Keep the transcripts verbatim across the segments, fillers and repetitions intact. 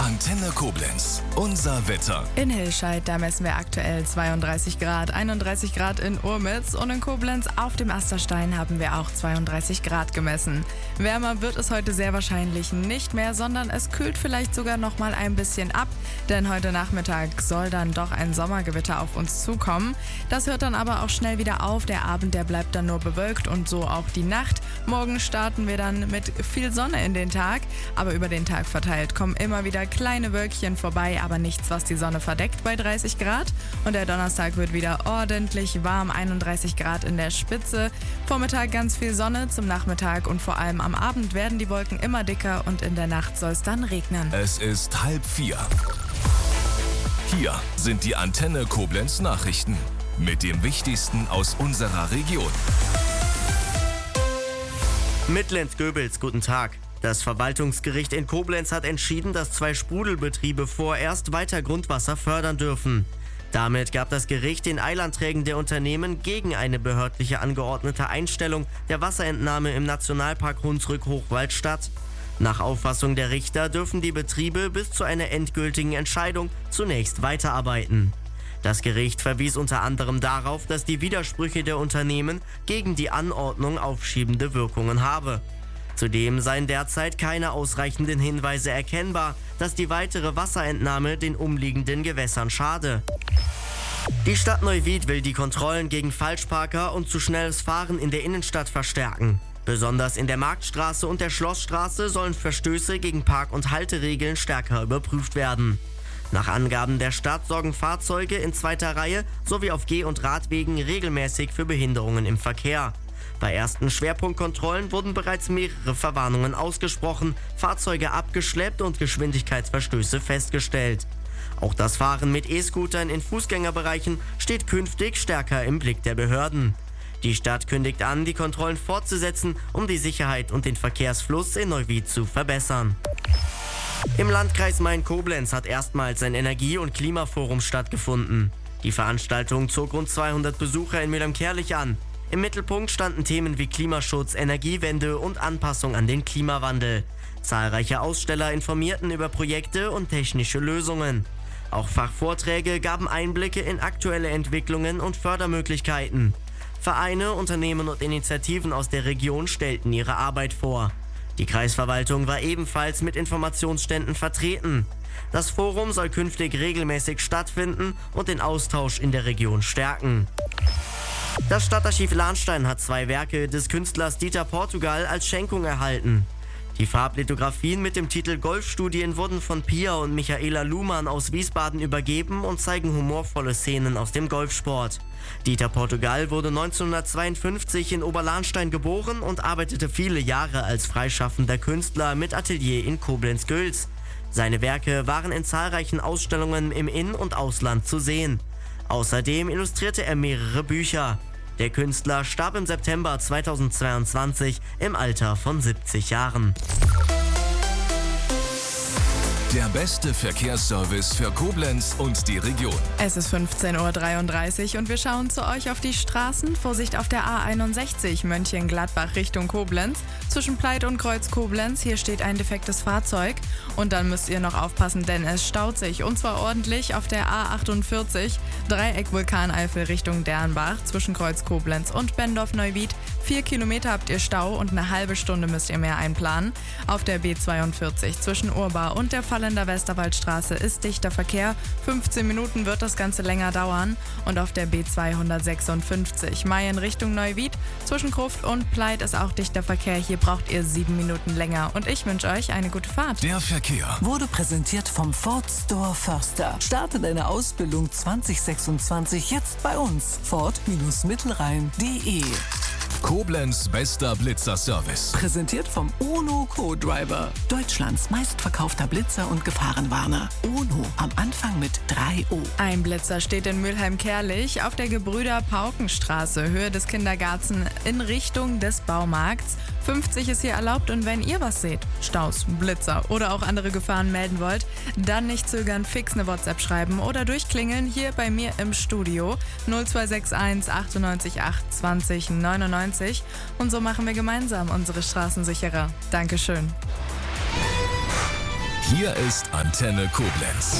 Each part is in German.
Antenne Koblenz, unser Wetter. In Hilscheid, da messen wir aktuell zweiunddreißig Grad, einunddreißig Grad in Urmitz und in Koblenz auf dem Asterstein haben wir auch zweiunddreißig Grad gemessen. Wärmer wird es heute sehr wahrscheinlich nicht mehr, sondern es kühlt vielleicht sogar noch mal ein bisschen ab, denn heute Nachmittag soll dann doch ein Sommergewitter auf uns zukommen. Das hört dann aber auch schnell wieder auf, der Abend, der bleibt dann nur bewölkt und so auch die Nacht. Morgen starten wir dann mit viel Sonne in den Tag, aber über den Tag verteilt kommen immer wieder kleine Wölkchen vorbei, aber nichts, was die Sonne verdeckt bei dreißig Grad. Und der Donnerstag wird wieder ordentlich warm, einunddreißig Grad in der Spitze. Vormittag ganz viel Sonne, zum Nachmittag und vor allem am Abend werden die Wolken immer dicker und in der Nacht soll es dann regnen. Es ist halb vier. Hier sind die Antenne Koblenz Nachrichten mit dem Wichtigsten aus unserer Region. Mitlenz-Göbels, guten Tag. Das Verwaltungsgericht in Koblenz hat entschieden, dass zwei Sprudelbetriebe vorerst weiter Grundwasser fördern dürfen. Damit gab das Gericht den Eilanträgen der Unternehmen gegen eine behördliche angeordnete Einstellung der Wasserentnahme im Nationalpark Hunsrück-Hochwald statt. Nach Auffassung der Richter dürfen die Betriebe bis zu einer endgültigen Entscheidung zunächst weiterarbeiten. Das Gericht verwies unter anderem darauf, dass die Widersprüche der Unternehmen gegen die Anordnung aufschiebende Wirkungen habe. Zudem seien derzeit keine ausreichenden Hinweise erkennbar, dass die weitere Wasserentnahme den umliegenden Gewässern schade. Die Stadt Neuwied will die Kontrollen gegen Falschparker und zu schnelles Fahren in der Innenstadt verstärken. Besonders in der Marktstraße und der Schlossstraße sollen Verstöße gegen Park- und Halteregeln stärker überprüft werden. Nach Angaben der Stadt sorgen Fahrzeuge in zweiter Reihe sowie auf Geh- und Radwegen regelmäßig für Behinderungen im Verkehr. Bei ersten Schwerpunktkontrollen wurden bereits mehrere Verwarnungen ausgesprochen, Fahrzeuge abgeschleppt und Geschwindigkeitsverstöße festgestellt. Auch das Fahren mit E-Scootern in Fußgängerbereichen steht künftig stärker im Blick der Behörden. Die Stadt kündigt an, die Kontrollen fortzusetzen, um die Sicherheit und den Verkehrsfluss in Neuwied zu verbessern. Im Landkreis Main-Koblenz hat erstmals ein Energie- und Klimaforum stattgefunden. Die Veranstaltung zog rund zweihundert Besucher in Mülheim-Kärlich an. Im Mittelpunkt standen Themen wie Klimaschutz, Energiewende und Anpassung an den Klimawandel. Zahlreiche Aussteller informierten über Projekte und technische Lösungen. Auch Fachvorträge gaben Einblicke in aktuelle Entwicklungen und Fördermöglichkeiten. Vereine, Unternehmen und Initiativen aus der Region stellten ihre Arbeit vor. Die Kreisverwaltung war ebenfalls mit Informationsständen vertreten. Das Forum soll künftig regelmäßig stattfinden und den Austausch in der Region stärken. Das Stadtarchiv Lahnstein hat zwei Werke des Künstlers Dieter Portugal als Schenkung erhalten. Die Farblithografien mit dem Titel Golfstudien wurden von Pia und Michaela Luhmann aus Wiesbaden übergeben und zeigen humorvolle Szenen aus dem Golfsport. Dieter Portugal wurde neunzehnhundertzweiundfünfzig in Oberlahnstein geboren und arbeitete viele Jahre als freischaffender Künstler mit Atelier in Koblenz-Gülz. Seine Werke waren in zahlreichen Ausstellungen im In- und Ausland zu sehen. Außerdem illustrierte er mehrere Bücher. Der Künstler starb im September zweitausendzweiundzwanzig im Alter von siebzig Jahren. Der beste Verkehrsservice für Koblenz und die Region. Es ist fünfzehn Uhr dreiunddreißig und wir schauen zu euch auf die Straßen. Vorsicht auf der A einundsechzig Mönchengladbach Richtung Koblenz. Zwischen Pleit und Kreuz Koblenz, hier steht ein defektes Fahrzeug. Und dann müsst ihr noch aufpassen, denn es staut sich. Und zwar ordentlich auf der A achtundvierzig Dreieck Vulkaneifel Richtung Dernbach. Zwischen Kreuz Koblenz und Bendorf-Neuwied. Vier Kilometer habt ihr Stau und eine halbe Stunde müsst ihr mehr einplanen. Auf der B zweiundvierzig zwischen Urbar und der Fallender Westerwaldstraße ist dichter Verkehr. fünfzehn Minuten wird das Ganze länger dauern. Und auf der B zweihundertsechsundfünfzig Mayen Richtung Neuwied zwischen Gruft und Pleit ist auch dichter Verkehr. Hier braucht ihr sieben Minuten länger. Und ich wünsche euch eine gute Fahrt. Der Verkehr wurde präsentiert vom Ford Store Förster. Starte deine Ausbildung zwanzig sechsundzwanzig jetzt bei uns. Ford Mittelrhein punkt de. Koblenz bester Blitzerservice. Präsentiert vom UNO Co-Driver. Deutschlands meistverkaufter Blitzer und Gefahrenwarner. UNO am Anfang mit drei O. Ein Blitzer steht in Mülheim-Kärlich auf der Gebrüder-Pauken-Straße, Höhe des Kindergartens in Richtung des Baumarkts. fünfzig ist hier erlaubt und wenn ihr was seht, Staus, Blitzer oder auch andere Gefahren melden wollt, dann nicht zögern, fix eine WhatsApp schreiben oder durchklingeln hier bei mir im Studio null zwei sechs eins achtundneunzig acht zwanzig neunundneunzig und so machen wir gemeinsam unsere Straßen sicherer. Dankeschön. Hier ist Antenne Koblenz.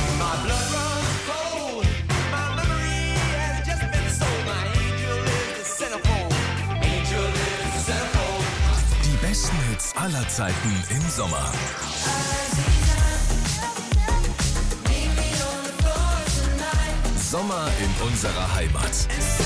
Die besten Hits aller Zeiten im Sommer. Sommer in unserer Heimat.